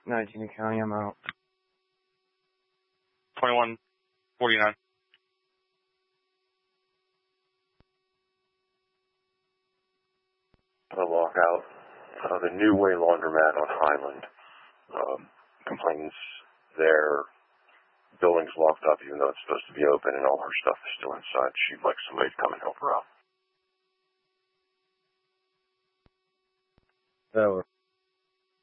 19 County, I'm out. 2149. The lockout. The New Way Laundromat on Highland complains their building's locked up even though it's supposed to be open and all her stuff is still inside. She'd like somebody to come and help her out. Over.